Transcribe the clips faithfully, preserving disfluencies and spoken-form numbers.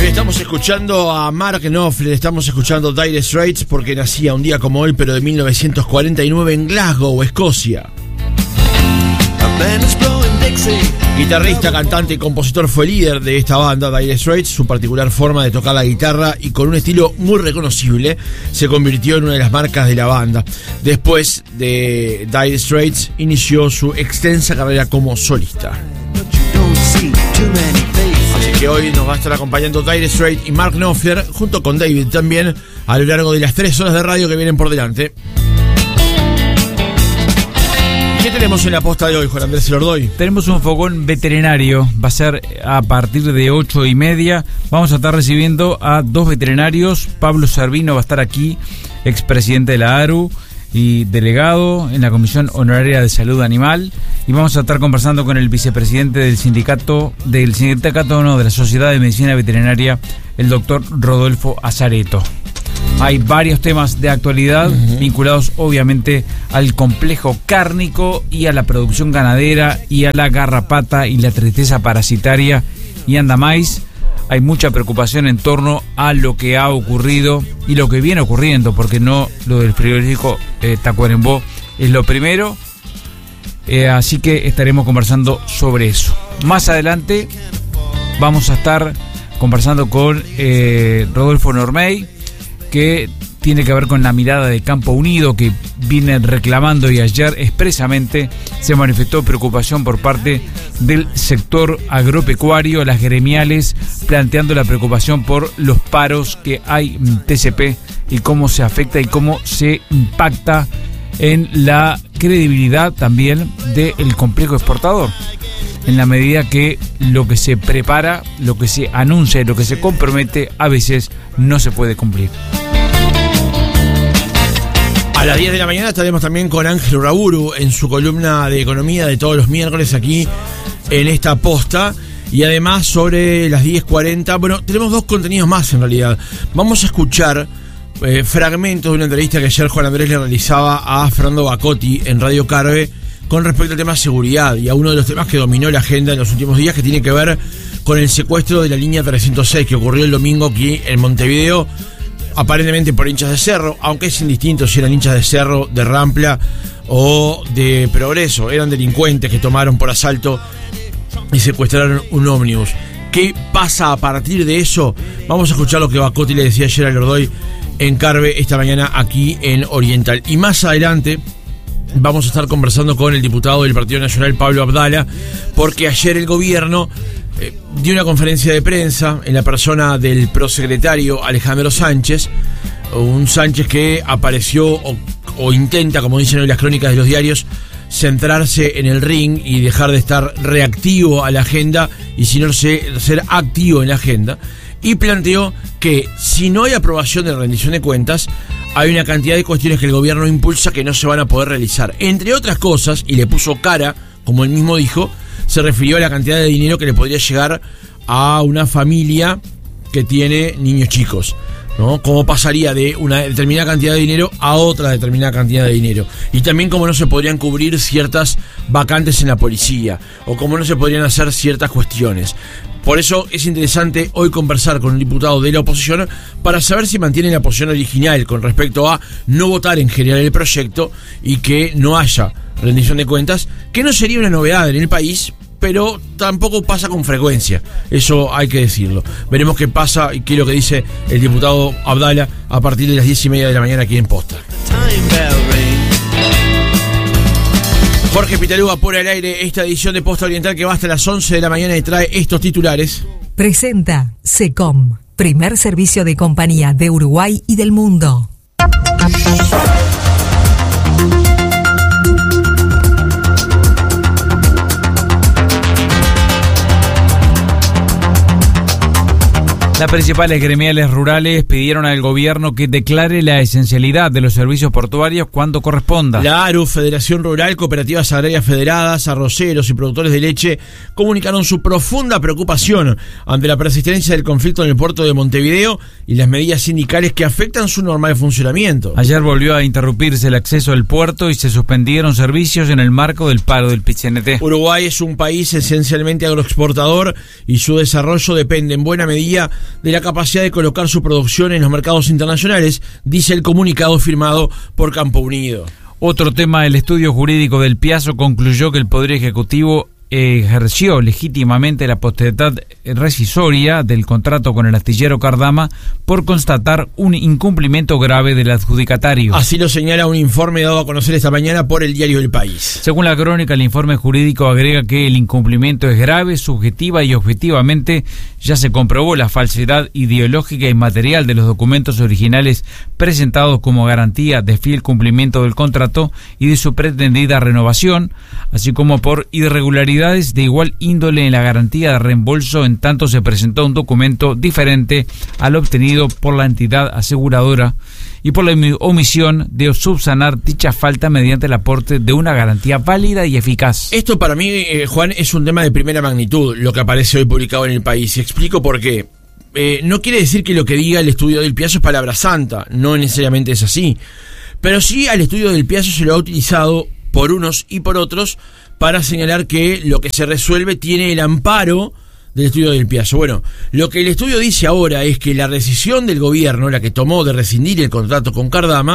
Hoy estamos escuchando a Mark Knopfler, estamos escuchando Dire Straits porque nacía un día como hoy, pero de mil novecientos cuarenta y nueve en Glasgow, Escocia. Guitarrista, cantante y compositor, fue líder de esta banda, Dire Straits. Su particular forma de tocar la guitarra y con un estilo muy reconocible se convirtió en una de las marcas de la banda. Después de Dire Straits inició su extensa carrera como solista. Así que hoy nos va a estar acompañando Dire Straits y Mark Knopfler, junto con David también, a lo largo de las tres horas de radio que vienen por delante. ¿Qué tenemos en la posta de hoy, Juan Andrés Elordoy? Tenemos un fogón veterinario, va a ser a partir de ocho y media. Vamos a estar recibiendo a dos veterinarios. Pablo Servino va a estar aquí, expresidente de la A R U y delegado en la Comisión Honoraria de Salud Animal, y vamos a estar conversando con el vicepresidente del sindicato, del sindicato no, de la Sociedad de Medicina Veterinaria, el doctor Rodolfo Azareto. Hay varios temas de actualidad uh-huh. vinculados obviamente al complejo cárnico y a la producción ganadera y a la garrapata y la tristeza parasitaria y anda más. Hay mucha preocupación en torno a lo que ha ocurrido y lo que viene ocurriendo, porque no lo del frigorífico eh, Tacuarembó es lo primero, eh, así que estaremos conversando sobre eso. Más adelante vamos a estar conversando con eh, Rodolfo Normey, que tiene que ver con la mirada de Campo Unido, que viene reclamando, y ayer expresamente se manifestó preocupación por parte del sector agropecuario, las gremiales, planteando la preocupación por los paros que hay en T C P y cómo se afecta y cómo se impacta en la credibilidad también del complejo exportador, en la medida que lo que se prepara, lo que se anuncia, lo que se compromete, a veces no se puede cumplir. A las diez de la mañana estaremos también con Ángel Uraburu en su columna de economía de todos los miércoles aquí en esta posta. Y además sobre las diez cuarenta, bueno, tenemos dos contenidos más en realidad. Vamos a escuchar eh, fragmentos de una entrevista que ayer Juan Andrés le realizaba a Fernando Bacotti en Radio Carve con respecto al tema seguridad y a uno de los temas que dominó la agenda en los últimos días, que tiene que ver con el secuestro de la línea trescientos seis que ocurrió el domingo aquí en Montevideo, aparentemente por hinchas de Cerro, aunque es indistinto si eran hinchas de Cerro, de Rampla o de Progreso. Eran delincuentes que tomaron por asalto y secuestraron un ómnibus. ¿Qué pasa a partir de eso? Vamos a escuchar lo que Bacotti le decía ayer a Elordoy en Carve esta mañana aquí en Oriental. Y más adelante vamos a estar conversando con el diputado del Partido Nacional, Pablo Abdala, porque ayer el gobierno Eh, dio una conferencia de prensa en la persona del prosecretario Alejandro Sánchez, un Sánchez que apareció o, o intenta, como dicen hoy las crónicas de los diarios, centrarse en el ring y dejar de estar reactivo a la agenda y sino ser, ser activo en la agenda, y planteó que si no hay aprobación de rendición de cuentas, hay una cantidad de cuestiones que el gobierno impulsa que no se van a poder realizar. Entre otras cosas, y le puso cara, como él mismo dijo, se refirió a la cantidad de dinero que le podría llegar a una familia que tiene niños chicos, ¿no? Cómo pasaría de una determinada cantidad de dinero a otra determinada cantidad de dinero. Y también cómo no se podrían cubrir ciertas vacantes en la policía, o cómo no se podrían hacer ciertas cuestiones. Por eso es interesante hoy conversar con un diputado de la oposición para saber si mantiene la posición original con respecto a no votar en general el proyecto y que no haya rendición de cuentas, que no sería una novedad en el país, pero tampoco pasa con frecuencia. Eso hay que decirlo. Veremos qué pasa y qué es lo que dice el diputado Abdala a partir de las diez y media de la mañana aquí en Posta. Jorge Pitaluga pone al aire esta edición de Posta Oriental que va hasta las once de la mañana y trae estos titulares. Presenta SECOM, primer servicio de compañía de Uruguay y del mundo. Las principales gremiales rurales pidieron al gobierno que declare la esencialidad de los servicios portuarios cuando corresponda. La A R U, Federación Rural, Cooperativas Agrarias Federadas, arroceros y productores de leche comunicaron su profunda preocupación ante la persistencia del conflicto en el puerto de Montevideo y las medidas sindicales que afectan su normal funcionamiento. Ayer volvió a interrumpirse el acceso al puerto y se suspendieron servicios en el marco del paro del P C N T. Uruguay es un país esencialmente agroexportador y su desarrollo depende en buena medida de la capacidad de colocar su producción en los mercados internacionales, dice el comunicado firmado por Campo Unido. Otro tema, el estudio jurídico del Piazzo concluyó que el Poder Ejecutivo ejerció legítimamente la potestad rescisoria del contrato con el astillero Cardama por constatar un incumplimiento grave del adjudicatario. Así lo señala un informe dado a conocer esta mañana por el diario El País. Según la crónica, el informe jurídico agrega que el incumplimiento es grave, subjetiva y objetivamente. Ya se comprobó la falsedad ideológica y material de los documentos originales presentados como garantía de fiel cumplimiento del contrato y de su pretendida renovación, así como por irregularidades de igual índole en la garantía de reembolso, en tanto se presentó un documento diferente al obtenido por la entidad aseguradora y por la omisión de subsanar dicha falta mediante el aporte de una garantía válida y eficaz. Esto para mí, eh, Juan, es un tema de primera magnitud, lo que aparece hoy publicado en El País. Y explico por qué. Eh, no quiere decir que lo que diga el estudio del Piazzo es palabra santa, no necesariamente es así. Pero sí al estudio del Piazzo se lo ha utilizado por unos y por otros para señalar que lo que se resuelve tiene el amparo del estudio del Piazzo. Bueno, lo que el estudio dice ahora es que la decisión del gobierno, la que tomó de rescindir el contrato con Cardama,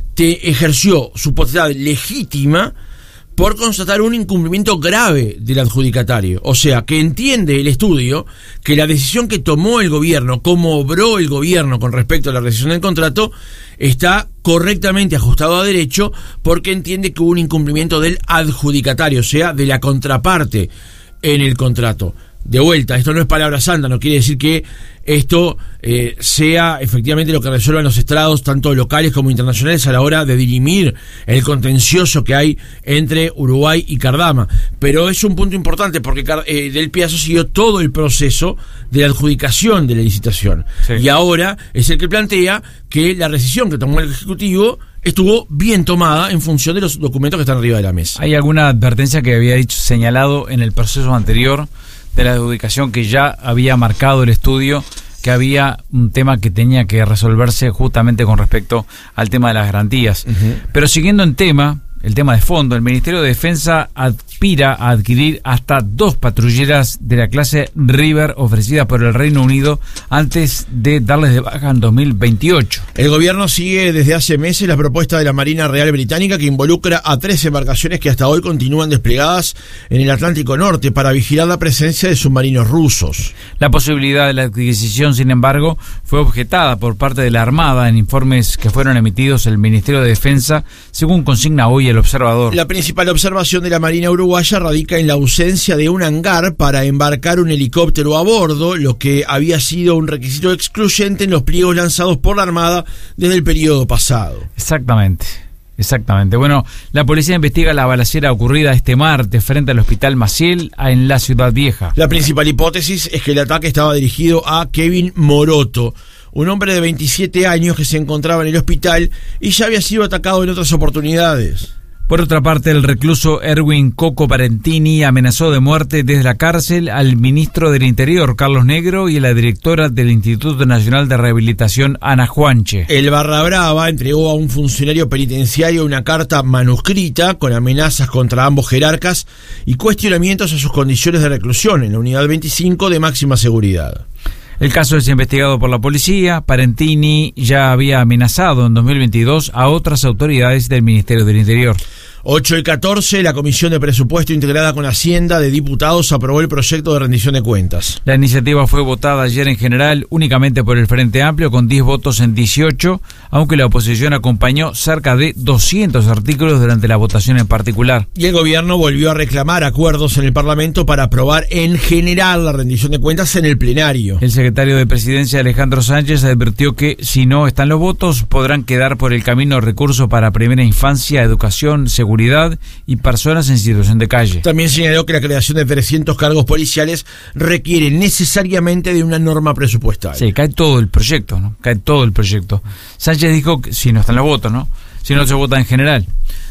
te ejerció su potestad legítima por constatar un incumplimiento grave del adjudicatario. O sea, que entiende el estudio que la decisión que tomó el gobierno, cómo obró el gobierno con respecto a la rescisión del contrato, está correctamente ajustado a derecho porque entiende que hubo un incumplimiento del adjudicatario, o sea, de la contraparte en el contrato. De vuelta, esto no es palabra santa, no quiere decir que esto eh, sea efectivamente lo que resuelvan los estrados, tanto locales como internacionales, a la hora de dirimir el contencioso que hay entre Uruguay y Cardama. Pero es un punto importante porque eh, Del Piazzo siguió todo el proceso de la adjudicación de la licitación. Sí. Y ahora es el que plantea que la rescisión que tomó el Ejecutivo estuvo bien tomada en función de los documentos que están arriba de la mesa. ¿Hay alguna advertencia que había dicho, señalado en el proceso anterior de la adjudicación, que ya había marcado el estudio, que había un tema que tenía que resolverse justamente con respecto al tema de las garantías? Uh-huh. Pero siguiendo en tema, el tema de fondo, el Ministerio de Defensa aspira a adquirir hasta dos patrulleras de la clase River ofrecidas por el Reino Unido antes de darles de baja en dos mil veintiocho. El gobierno sigue desde hace meses la propuesta de la Marina Real Británica, que involucra a tres embarcaciones que hasta hoy continúan desplegadas en el Atlántico Norte para vigilar la presencia de submarinos rusos. La posibilidad de la adquisición, sin embargo, fue objetada por parte de la Armada en informes que fueron emitidos el Ministerio de Defensa, según consigna hoy El Observador. La principal observación de la Marina uruguaya radica en la ausencia de un hangar para embarcar un helicóptero a bordo, lo que había sido un requisito excluyente en los pliegos lanzados por la Armada desde el periodo pasado. Exactamente. Exactamente. Bueno, la policía investiga la balacera ocurrida este martes frente al Hospital Maciel en la Ciudad Vieja. La principal hipótesis es que el ataque estaba dirigido a Kevin Moroto, un hombre de veintisiete años que se encontraba en el hospital y ya había sido atacado en otras oportunidades. Por otra parte, el recluso Erwin Coco Parentini amenazó de muerte desde la cárcel al ministro del Interior, Carlos Negro, y a la directora del Instituto Nacional de Rehabilitación, Ana Juanche. El Barra Brava entregó a un funcionario penitenciario una carta manuscrita con amenazas contra ambos jerarcas y cuestionamientos a sus condiciones de reclusión en la unidad veinticinco de máxima seguridad. El caso es investigado por la policía. Parentini ya había amenazado en dos mil veintidós a otras autoridades del Ministerio del Interior. ocho y catorce, la Comisión de Presupuesto integrada con Hacienda de Diputados aprobó el proyecto de rendición de cuentas. La iniciativa fue votada ayer en general únicamente por el Frente Amplio, con diez votos en dieciocho, aunque la oposición acompañó cerca de doscientos artículos durante la votación en particular. Y el gobierno volvió a reclamar acuerdos en el Parlamento para aprobar en general la rendición de cuentas en el plenario. El secretario de Presidencia, Alejandro Sánchez, advirtió que si no están los votos, podrán quedar por el camino recursos para primera infancia, educación, seguridad seguridad y personas en situación de calle. También señaló que la creación de trescientos cargos policiales requiere necesariamente de una norma presupuestaria. Sí, cae todo el proyecto, ¿no? Cae todo el proyecto. Sánchez dijo que si no están los votos, ¿no? Si no se vota en general.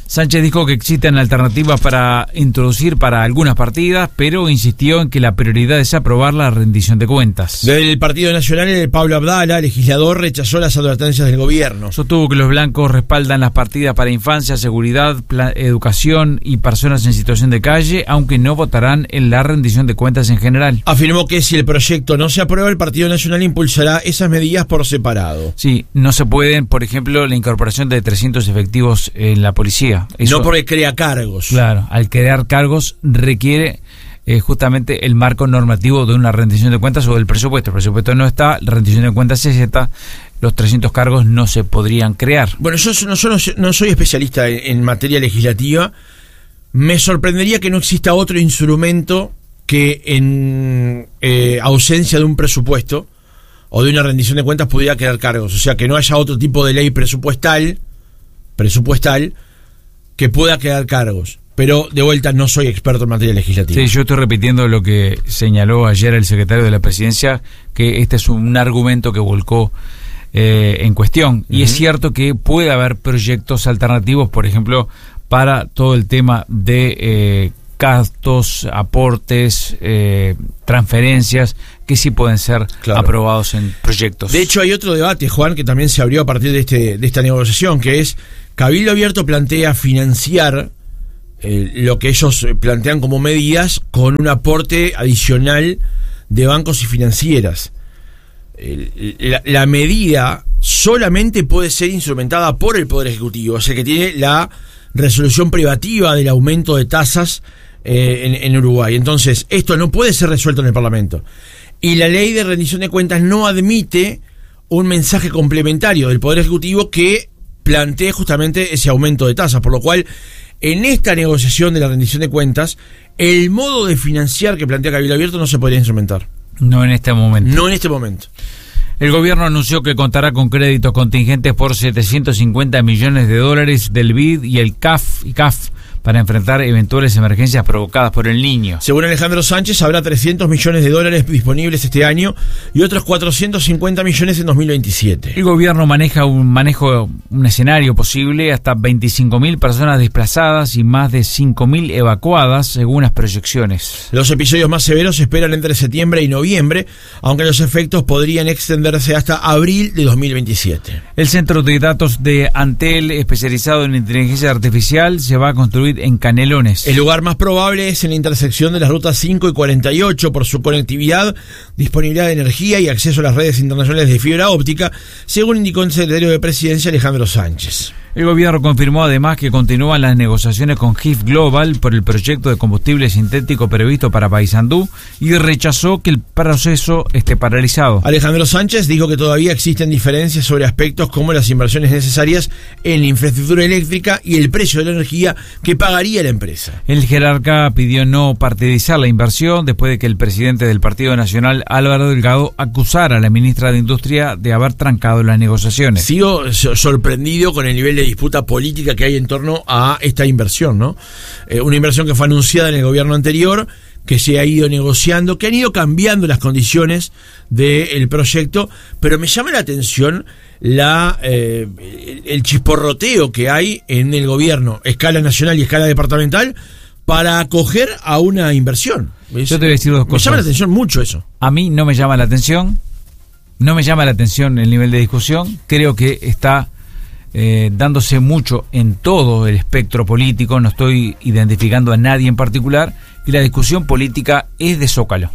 Sánchez dijo que existen alternativas para introducir para algunas partidas, pero insistió en que la prioridad es aprobar la rendición de cuentas. Desde el Partido Nacional, el Pablo Abdala, legislador, rechazó las advertencias del gobierno. Sostuvo que los blancos respaldan las partidas para infancia, seguridad, educación y personas en situación de calle, aunque no votarán en la rendición de cuentas en general. Afirmó que si el proyecto no se aprueba, el Partido Nacional impulsará esas medidas por separado. Sí, no se pueden, por ejemplo, la incorporación de trescientos efectivos en la policía. Eso, no porque crea cargos. Claro, al crear cargos requiere eh, justamente el marco normativo de una rendición de cuentas o del presupuesto. El presupuesto no está, la rendición de cuentas sí está, los trescientos cargos no se podrían crear. Bueno, yo no, yo no soy especialista en, en materia legislativa. Me sorprendería que no exista otro instrumento que en eh, ausencia de un presupuesto o de una rendición de cuentas pudiera crear cargos. O sea, que no haya otro tipo de ley presupuestal, presupuestal, que pueda crear cargos. Pero, de vuelta, no soy experto en materia legislativa. Sí, yo estoy repitiendo lo que señaló ayer el secretario de la Presidencia, que este es un argumento que volcó eh, en cuestión. Uh-huh. Y es cierto que puede haber proyectos alternativos, por ejemplo, para todo el tema de eh, gastos, aportes, eh, transferencias, que sí pueden ser claro. aprobados en proyectos. De hecho, hay otro debate, Juan, que también se abrió a partir de este de esta negociación, que es Cabildo Abierto plantea financiar eh, lo que ellos plantean como medidas con un aporte adicional de bancos y financieras. Eh, la, la medida solamente puede ser instrumentada por el Poder Ejecutivo, o sea que tiene la resolución privativa del aumento de tasas eh, en, en Uruguay. Entonces, esto no puede ser resuelto en el Parlamento. Y la ley de rendición de cuentas no admite un mensaje complementario del Poder Ejecutivo que plantee justamente ese aumento de tasas, por lo cual en esta negociación de la rendición de cuentas el modo de financiar que plantea Cabildo Abierto no se podría instrumentar. No en este momento. No en este momento. El gobierno anunció que contará con créditos contingentes por setecientos cincuenta millones de dólares del B I D y el C A F y C A F para enfrentar eventuales emergencias provocadas por el Niño. Según Alejandro Sánchez, habrá trescientos millones de dólares disponibles este año y otros cuatrocientos cincuenta millones en dos mil veintisiete. El gobierno maneja un manejo un escenario posible, hasta veinticinco mil personas desplazadas y más de cinco mil evacuadas, según las proyecciones. Los episodios más severos se esperan entre septiembre y noviembre, aunque los efectos podrían extenderse hasta abril de dos mil veintisiete. El centro de datos de Antel, especializado en inteligencia artificial, se va a construir en Canelones. El lugar más probable es en la intersección de las rutas cinco y cuarenta y ocho por su conectividad, disponibilidad de energía y acceso a las redes internacionales de fibra óptica, según indicó el secretario de Presidencia Alejandro Sánchez. El gobierno confirmó además que continúan las negociaciones con G I F Global por el proyecto de combustible sintético previsto para Paysandú y rechazó que el proceso esté paralizado. Alejandro Sánchez dijo que todavía existen diferencias sobre aspectos como las inversiones necesarias en la infraestructura eléctrica y el precio de la energía que pagaría la empresa. El jerarca pidió no partidizar la inversión después de que el presidente del Partido Nacional, Álvaro Delgado, acusara a la ministra de Industria de haber trancado las negociaciones. Sigo sorprendido con el nivel de disputa política que hay en torno a esta inversión, ¿no? Eh, una inversión que fue anunciada en el gobierno anterior, que se ha ido negociando, que han ido cambiando las condiciones del proyecto, pero me llama la atención la eh, el, el chisporroteo que hay en el gobierno, escala nacional y escala departamental, para acoger a una inversión. Yo te voy a decir dos cosas. Me llama la atención mucho eso. A mí no me llama la atención, no me llama la atención el nivel de discusión, creo que está Eh, dándose mucho en todo el espectro político, no estoy identificando a nadie en particular, y la discusión política es de zócalo,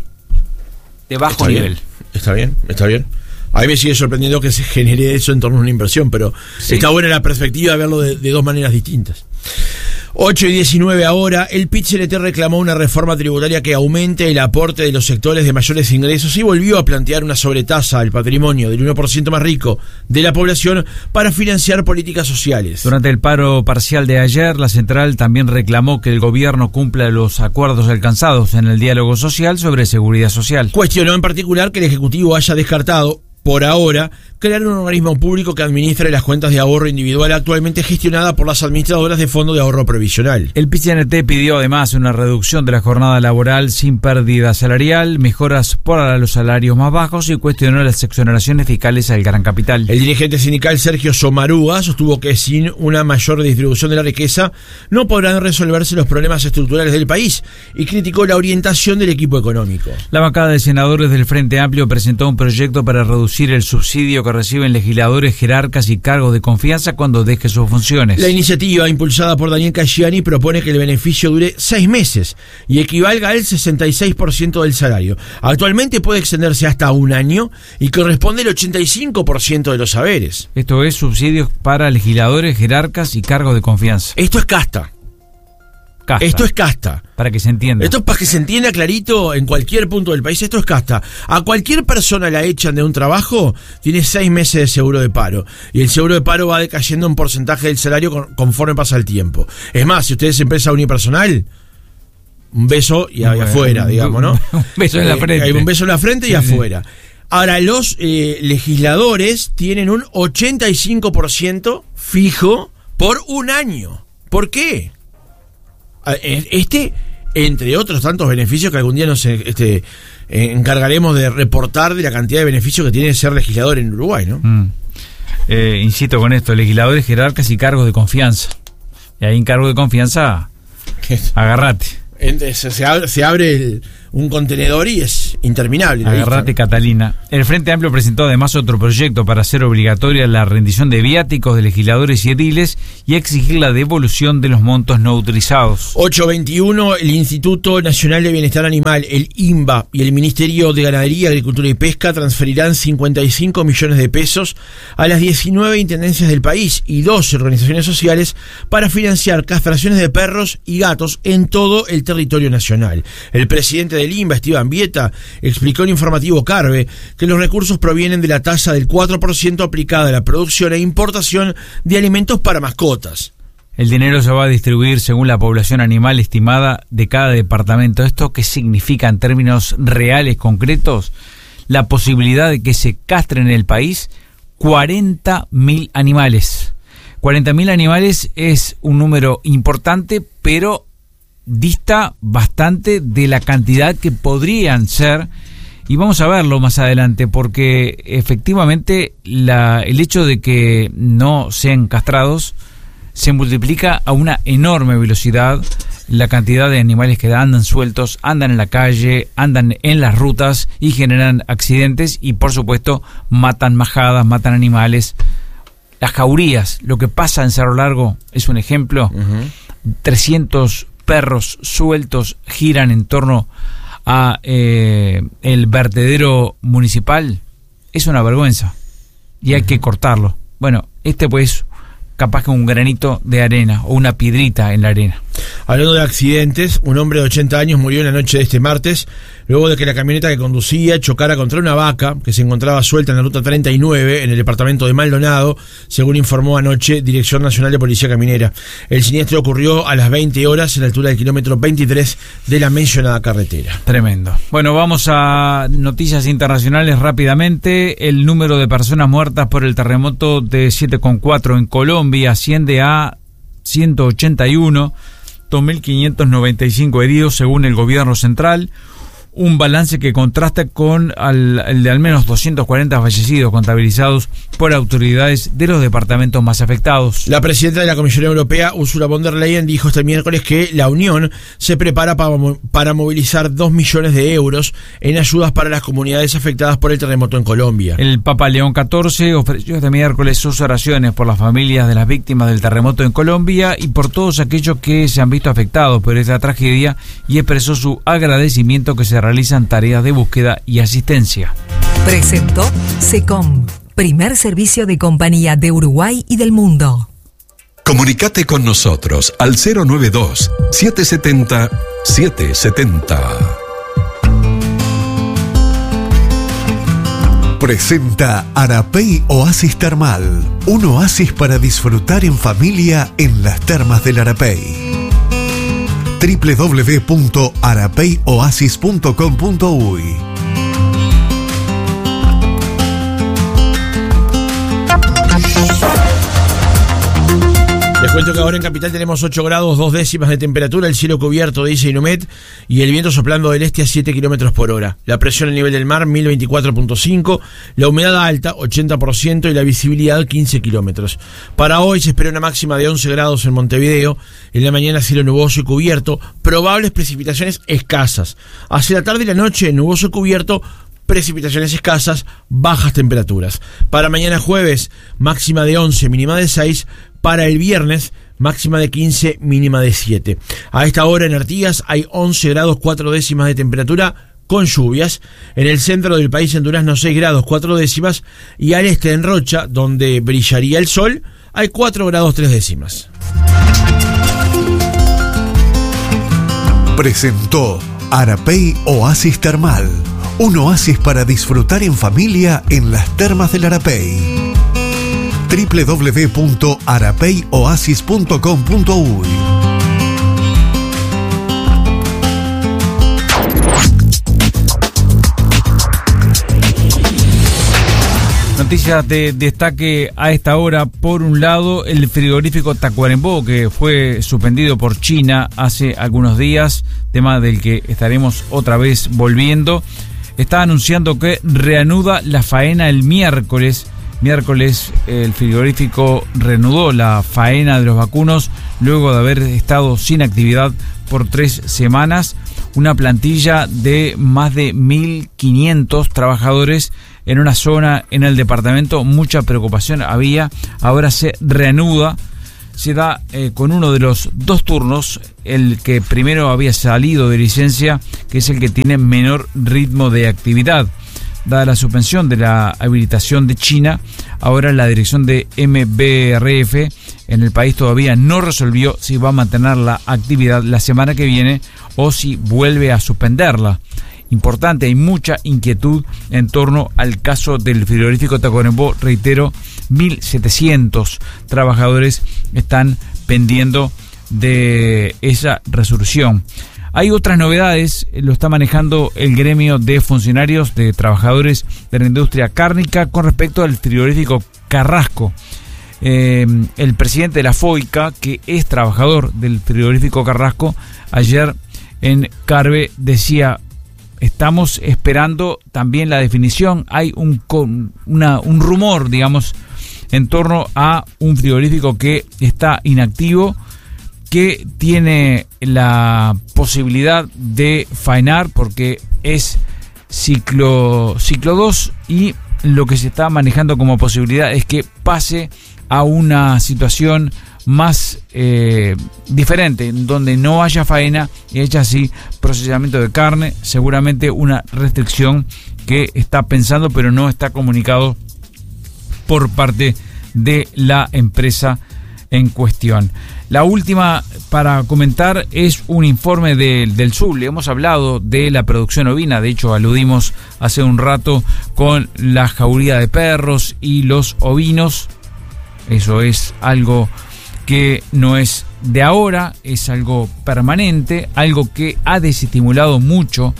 de bajo está nivel. Bien, está bien, está bien. A mí me sigue sorprendiendo que se genere eso en torno a una inversión, pero sí, está buena la perspectiva de verlo de, de dos maneras distintas. ocho y diecinueve ahora, el P I T C N T reclamó una reforma tributaria que aumente el aporte de los sectores de mayores ingresos y volvió a plantear una sobretasa al patrimonio del uno por ciento más rico de la población para financiar políticas sociales. Durante el paro parcial de ayer, la central también reclamó que el gobierno cumpla los acuerdos alcanzados en el diálogo social sobre seguridad social. Cuestionó en particular que el Ejecutivo haya descartado por ahora crear un organismo público que administre las cuentas de ahorro individual actualmente gestionada por las administradoras de Fondo de Ahorro Previsional. El P C N T pidió además una reducción de la jornada laboral sin pérdida salarial, mejoras para los salarios más bajos y cuestionó las exoneraciones fiscales al gran capital. El dirigente sindical Sergio Somarúa sostuvo que sin una mayor distribución de la riqueza no podrán resolverse los problemas estructurales del país y criticó la orientación del equipo económico. La bancada de senadores del Frente Amplio presentó un proyecto para reducir el subsidio que reciben legisladores, jerarcas y cargos de confianza cuando deje sus funciones. La iniciativa, impulsada por Daniel Casciani, propone que el beneficio dure seis meses y equivalga al sesenta y seis por ciento del salario. Actualmente puede extenderse hasta un año y corresponde al ochenta y cinco por ciento de los saberes. Esto es subsidios para legisladores, jerarcas y cargos de confianza. Esto es casta. Casta. Esto es casta. Para que se entienda. Esto es para que se entienda clarito en cualquier punto del país. Esto es casta. A cualquier persona la echan de un trabajo, tiene seis meses de seguro de paro. Y el seguro de paro va decayendo en porcentaje del salario conforme pasa el tiempo. Es más, si usted es empresa unipersonal, un beso y bueno, afuera, digamos, ¿no? Un beso en la frente. Hay un beso en la frente y sí, afuera. Sí. Ahora, los eh, legisladores tienen un ochenta y cinco por ciento fijo por un año. ¿Por qué? Este, entre otros tantos beneficios que algún día nos este, encargaremos de reportar de la cantidad de beneficios que tiene ser legislador en Uruguay, ¿no? Mm. Eh, insisto con esto, legisladores, jerarcas y cargos de confianza. Y ahí en cargo de confianza, agárrate. Se, se abre, se abre el, un contenedor y es interminable. Agarrate, lista, ¿no? Catalina. El Frente Amplio presentó además otro proyecto para hacer obligatoria la rendición de viáticos de legisladores y ediles y exigir la devolución de los montos no utilizados. ocho veintiuno, el Instituto Nacional de Bienestar Animal, el I N B A, y el Ministerio de Ganadería, Agricultura y Pesca transferirán cincuenta y cinco millones de pesos a las diecinueve intendencias del país y doce organizaciones sociales para financiar castraciones de perros y gatos en todo el territorio nacional. El presidente del I N B A, Esteban Vieta, explicó en Informativo Carve que los recursos provienen de la tasa del cuatro por ciento aplicada a la producción e importación de alimentos para mascotas. El dinero se va a distribuir según la población animal estimada de cada departamento. ¿Esto qué significa en términos reales, concretos? La posibilidad de que se castren en el país cuarenta mil animales. cuarenta mil animales es un número importante, pero dista bastante de la cantidad que podrían ser, y vamos a verlo más adelante, porque efectivamente la, el hecho de que no sean castrados se multiplica a una enorme velocidad la cantidad de animales que andan sueltos, andan en la calle, andan en las rutas y generan accidentes y por supuesto matan majadas, matan animales. Las jaurías, lo que pasa en Cerro Largo es un ejemplo. Uh-huh. trescientos perros sueltos giran en torno a eh, el vertedero municipal. Es una vergüenza y hay uh-huh. que cortarlo. Bueno, este pues capaz que un granito de arena o una piedrita en la arena. Hablando de accidentes, un hombre de ochenta años murió en la noche de este martes luego de que la camioneta que conducía chocara contra una vaca que se encontraba suelta en la ruta treinta y nueve en el departamento de Maldonado, según informó anoche Dirección Nacional de Policía Caminera. El siniestro ocurrió a las veinte horas en la altura del kilómetro veintitrés de la mencionada carretera. Tremendo. Bueno, vamos a noticias internacionales rápidamente. El número de personas muertas por el terremoto de siete coma cuatro en Colombia asciende a ciento ochenta y uno, dos mil quinientos noventa y cinco heridos según el gobierno central, un balance que contrasta con al, el de al menos doscientos cuarenta fallecidos contabilizados por autoridades de los departamentos más afectados. La presidenta de la Comisión Europea, Ursula von der Leyen, dijo este miércoles que la Unión se prepara para, para movilizar dos millones de euros en ayudas para las comunidades afectadas por el terremoto en Colombia. El Papa León catorce ofreció este miércoles sus oraciones por las familias de las víctimas del terremoto en Colombia y por todos aquellos que se han visto afectados por esta tragedia y expresó su agradecimiento que se realizan tareas de búsqueda y asistencia. Presentó SECOM, primer servicio de compañía de Uruguay y del mundo. Comunicate con nosotros al cero nueve dos, siete siete cero, siete siete cero. Presenta Arapey Oasis Termal, un oasis para disfrutar en familia en las termas del Arapey. doble u doble u doble u punto arapey oasis punto com punto uy. Cuento que ahora en Capital tenemos ocho grados, dos décimas de temperatura, el cielo cubierto, dice Inumet, y el viento soplando del este a siete kilómetros por hora. La presión a nivel del mar, mil veinticuatro punto cinco, la humedad alta, ochenta por ciento, y la visibilidad, quince kilómetros. Para hoy se espera una máxima de once grados en Montevideo, en la mañana cielo nuboso y cubierto, probables precipitaciones escasas. Hacia la tarde y la noche, nuboso y cubierto, precipitaciones escasas, bajas temperaturas. Para mañana jueves, máxima de once, mínima de seis. Para el viernes, máxima de quince, mínima de siete. A esta hora en Artigas hay once grados, cuatro décimas de temperatura con lluvias. En el centro del país, en Durazno, seis grados, cuatro décimas. Y al este, en Rocha, donde brillaría el sol, hay cuatro grados, tres décimas. Presentó Arapey Oasis Termal. Un oasis para disfrutar en familia en las termas del Arapey. doble u doble u doble u punto arapey oasis punto com punto uy. Noticias de destaque a esta hora. Por un lado, el frigorífico Tacuarembó, que fue suspendido por China hace algunos días, tema del que estaremos otra vez volviendo, está anunciando que reanuda la faena el miércoles. Miércoles el frigorífico reanudó la faena de los vacunos luego de haber estado sin actividad por tres semanas. Una plantilla de más de mil quinientos trabajadores en una zona en el departamento. Mucha preocupación había. Ahora se reanuda. Se da eh, con uno de los dos turnos, el que primero había salido de licencia, que es el que tiene menor ritmo de actividad. Dada la suspensión de la habilitación de China, ahora la dirección de M B R F en el país todavía no resolvió si va a mantener la actividad la semana que viene o si vuelve a suspenderla. Importante, hay mucha inquietud en torno al caso del frigorífico Tacuarembó. Reitero, mil setecientos trabajadores están pendiendo de esa resolución. Hay otras novedades, lo está manejando el gremio de funcionarios, de trabajadores de la industria cárnica con respecto al frigorífico Carrasco. Eh, el presidente de la FOICA, que es trabajador del frigorífico Carrasco, ayer en Carve decía: estamos esperando también la definición. Hay un, una, un rumor, digamos, en torno a un frigorífico que está inactivo, que tiene la posibilidad de faenar porque es ciclo ciclo dos, y lo que se está manejando como posibilidad es que pase a una situación más eh, diferente, donde no haya faena y haya así procesamiento de carne. Seguramente una restricción que está pensando pero no está comunicado por parte de la empresa en cuestión. La última para comentar es un informe de, del S U B. Le hemos hablado de la producción ovina, de hecho aludimos hace un rato con la jauría de perros y los ovinos. Eso es algo que no es de ahora, es algo permanente, algo que ha desestimulado mucho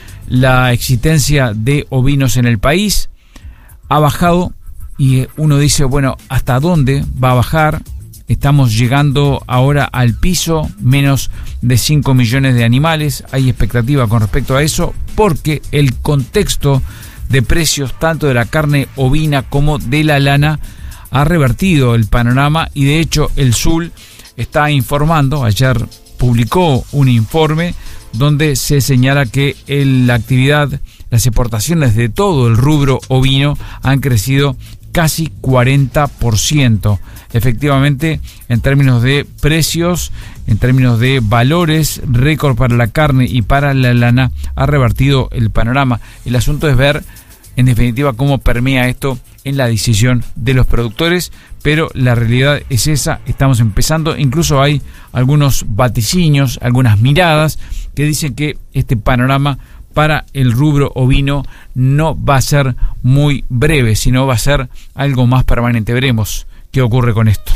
la existencia de ovinos en el país. Ha bajado y uno dice, bueno, ¿hasta dónde va a bajar? Estamos llegando ahora al piso, menos de cinco millones de animales. Hay expectativa con respecto a eso porque el contexto de precios tanto de la carne ovina como de la lana ha revertido el panorama, y de hecho el S U L está informando, ayer publicó un informe donde se señala que el, la actividad, las exportaciones de todo el rubro ovino han crecido casi cuarenta por ciento. Efectivamente, en términos de precios, en términos de valores, récord para la carne y para la lana, ha revertido el panorama. El asunto es ver, en definitiva, cómo permea esto en la decisión de los productores, pero la realidad es esa. Estamos empezando, incluso hay algunos vaticinios, algunas miradas que dicen que este panorama para el rubro ovino no va a ser muy breve, sino va a ser algo más permanente. Veremos qué ocurre con esto.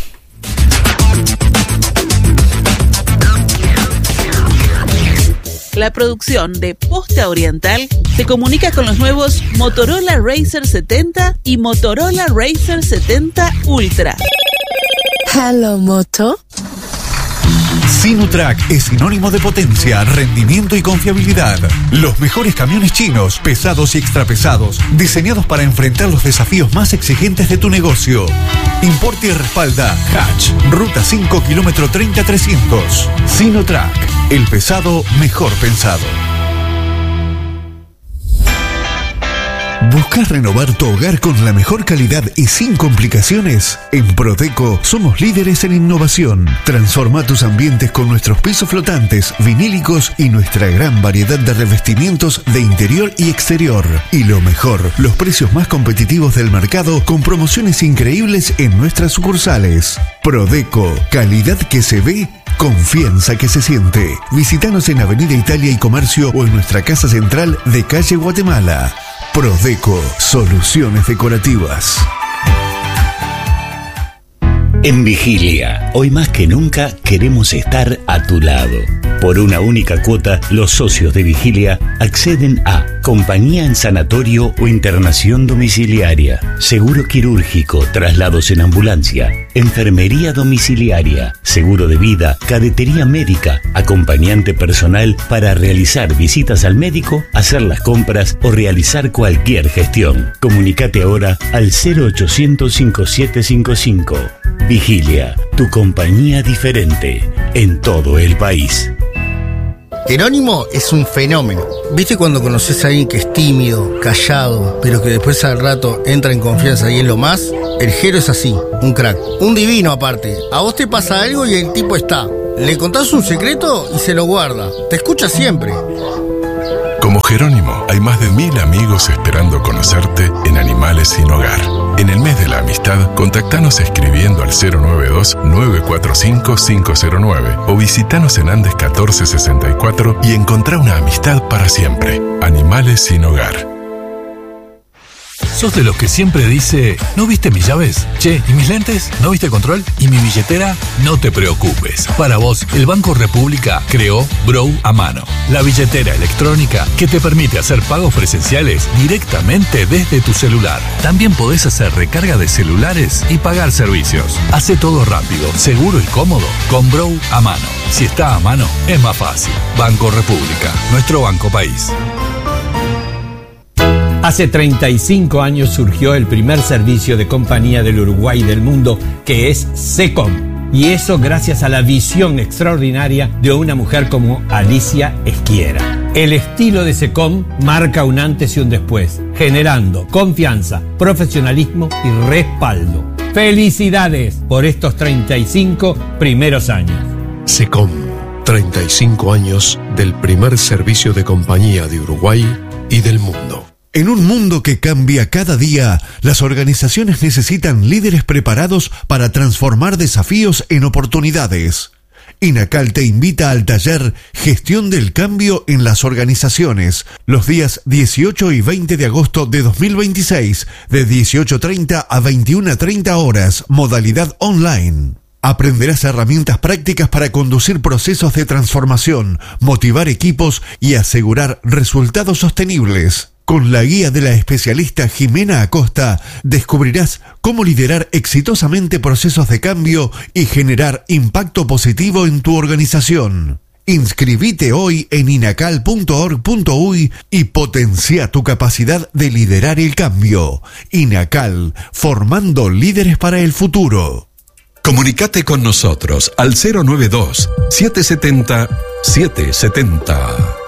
La producción de Posta Oriental se comunica con los nuevos Motorola Razr setenta y Motorola Razr setenta Ultra. Hello, Moto. Sinotrack es sinónimo de potencia, rendimiento y confiabilidad. Los mejores camiones chinos, pesados y extrapesados, diseñados para enfrentar los desafíos más exigentes de tu negocio. Importa y respalda Hatch, Ruta cinco, kilómetro treinta trescientos. Sinotrack, el pesado mejor pensado. ¿Buscas renovar tu hogar con la mejor calidad y sin complicaciones? En Prodeco somos líderes en innovación. Transforma tus ambientes con nuestros pisos flotantes, vinílicos y nuestra gran variedad de revestimientos de interior y exterior. Y lo mejor, los precios más competitivos del mercado con promociones increíbles en nuestras sucursales. Prodeco, calidad que se ve, confianza que se siente. Visítanos en Avenida Italia y Comercio o en nuestra casa central de calle Guatemala. Prodeco, soluciones decorativas. En Vigilia, hoy más que nunca queremos estar a tu lado. Por una única cuota, los socios de Vigilia acceden a compañía en sanatorio o internación domiciliaria, seguro quirúrgico, traslados en ambulancia, enfermería domiciliaria, seguro de vida, cadetería médica, acompañante personal para realizar visitas al médico, hacer las compras o realizar cualquier gestión. Comunicate ahora al cero ochocientos cincuenta y siete cincuenta y cinco. Vigilia, tu compañía diferente en todo el país. Jerónimo es un fenómeno. ¿Viste cuando conoces a alguien que es tímido, callado, pero que después al rato entra en confianza y es lo más? El Jero es así, un crack. Un divino aparte. A vos te pasa algo y el tipo está. Le contás un secreto y se lo guarda. Te escucha siempre. Como Jerónimo, hay más de mil amigos esperando conocerte en Animales Sin Hogar. En el mes de la amistad, contactanos escribiendo al cero nueve dos, nueve cuatro cinco, cinco cero nueve o visitanos en Andes catorce sesenta y cuatro y encontrá una amistad para siempre. Animales Sin Hogar. ¿Sos de los que siempre dice, ¿no viste mis llaves? Che, ¿y mis lentes? ¿No viste control? ¿Y mi billetera? No te preocupes. Para vos, el Banco República creó Brow a mano, la billetera electrónica que te permite hacer pagos presenciales directamente desde tu celular. También podés hacer recarga de celulares y pagar servicios. Hace todo rápido, seguro y cómodo con Brow a mano. Si está a mano, es más fácil. Banco República, nuestro banco país. Hace treinta y cinco años surgió el primer servicio de compañía del Uruguay y del mundo, que es SECOM. Y eso gracias a la visión extraordinaria de una mujer como Alicia Esquiera. El estilo de SECOM marca un antes y un después, generando confianza, profesionalismo y respaldo. ¡Felicidades por estos treinta y cinco primeros años! SECOM, treinta y cinco años del primer servicio de compañía de Uruguay y del mundo. En un mundo que cambia cada día, las organizaciones necesitan líderes preparados para transformar desafíos en oportunidades. INACAL te invita al taller Gestión del Cambio en las Organizaciones, los días dieciocho y veinte de agosto de dos mil veintiséis, de dieciocho treinta a veintiuna treinta horas, modalidad online. Aprenderás herramientas prácticas para conducir procesos de transformación, motivar equipos y asegurar resultados sostenibles. Con la guía de la especialista Jimena Acosta, descubrirás cómo liderar exitosamente procesos de cambio y generar impacto positivo en tu organización. Inscribite hoy en inacal punto org punto uy y potencia tu capacidad de liderar el cambio. INACAL, formando líderes para el futuro. Comunicate con nosotros al cero nueve dos, siete siete cero, siete siete cero.